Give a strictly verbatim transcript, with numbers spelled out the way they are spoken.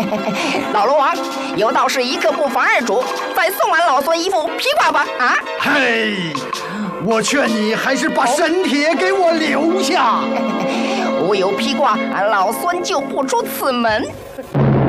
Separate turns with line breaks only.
老龙王，有道是一刻不妨碍主，再送俺老孙一副披挂吧！啊！
嘿，我劝你还是把神帖给我留下。
无有披挂，俺老孙就不出此门。